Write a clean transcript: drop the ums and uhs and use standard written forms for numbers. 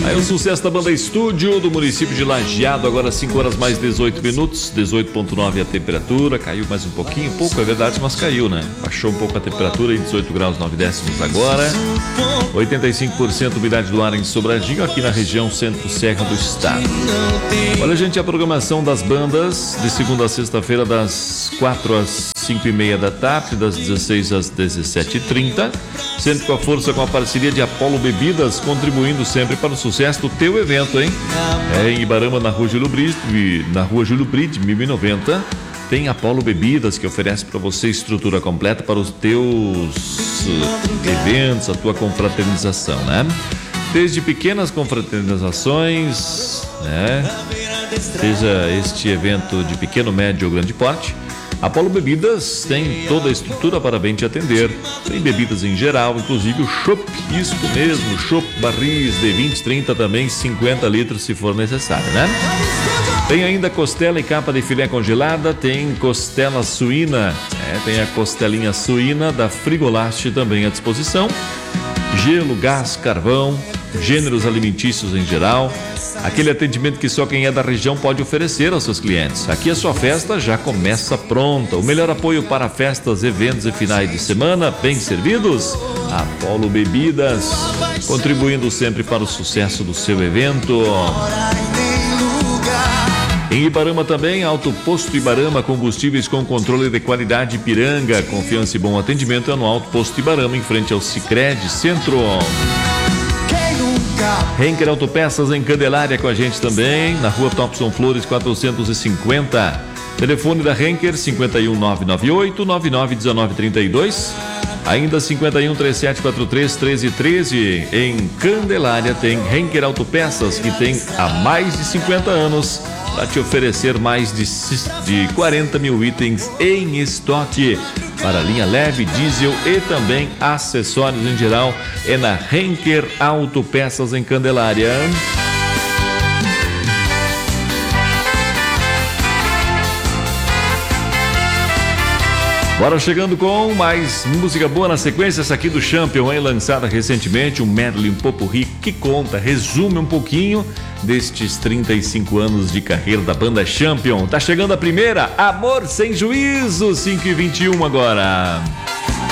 Aí o sucesso da banda Estúdio do município de Lajeado, agora 5 horas mais 18 minutos, 18,9 a temperatura, caiu mais um pouquinho, pouco é verdade, mas caiu, né? Baixou um pouco a temperatura em 18 graus 9 décimos agora, 85% umidade do ar em Sobradinho, aqui na região centro-serra do estado. Olha, gente, a programação das bandas de segunda a sexta-feira das 4 às 5h30 da tarde, das 16 às 17h30, sempre com a força, com a parceria de Apollo Bebidas, contribuindo sempre para o sucesso do teu evento, hein? É em Ibarama, na rua Júlio Bride, 1090, tem Apollo Bebidas, que oferece para você estrutura completa para os teus eventos, a tua confraternização, né? Desde pequenas confraternizações, né? Seja este evento de pequeno, médio ou grande porte, Apollo Bebidas tem toda a estrutura para bem te atender. Tem bebidas em geral, inclusive o chopp, isso mesmo, chopp barris de 20, 30 também, 50 litros se for necessário, né? Tem ainda costela e capa de filé congelada, tem costela suína, tem a costelinha suína da Frigolast também à disposição. Gelo, gás, carvão, gêneros alimentícios em geral, aquele atendimento que só quem é da região pode oferecer aos seus clientes. Aqui a sua festa já começa pronta. O melhor apoio para festas, eventos e finais de semana, bem servidos? Apollo Bebidas, contribuindo sempre para o sucesso do seu evento. Em Ibarama também, Alto Posto Ibarama, combustíveis com controle de qualidade Ipiranga, confiança e bom atendimento é no Alto Posto Ibarama, em frente ao Sicredi Centro. Henker Autopeças em Candelária com a gente também, na rua Thompson Flores 450. Telefone da Henker 51998-991932. Ainda 5137431313. Em Candelária tem Henker Autopeças, que tem há mais de 50 anos para te oferecer mais de 40 mil itens em estoque para linha leve, diesel e também acessórios em geral. É na Henker Autopeças em Candelária. Bora chegando com mais música boa na sequência, essa aqui do Champion, hein? Lançada recentemente, um medley, um popurrí que conta, resume um pouquinho destes 35 anos de carreira da banda Champion. Tá chegando a primeira, Amor Sem Juízo, 5h21 agora.